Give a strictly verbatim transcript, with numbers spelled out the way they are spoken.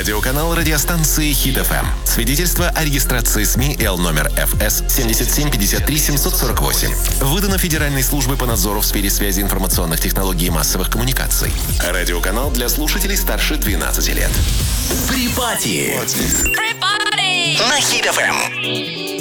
Радиоканал радиостанции Хит эф эм. Свидетельство о регистрации СМИ Л номер эф эс семь семь пять три семь сорок восемь. Выдано Федеральной службой по надзору в сфере связи информационных технологий и массовых коммуникаций. Радиоканал для слушателей старше двенадцати лет. Припати на Хит эф эм.